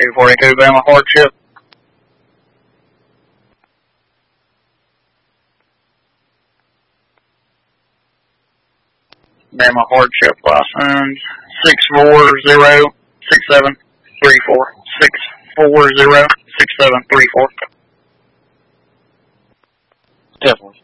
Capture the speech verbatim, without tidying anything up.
two forty-two, Bama Hardship. Bama Hardship license six four zero six seven three four. six four zero six seven three four. Definitely.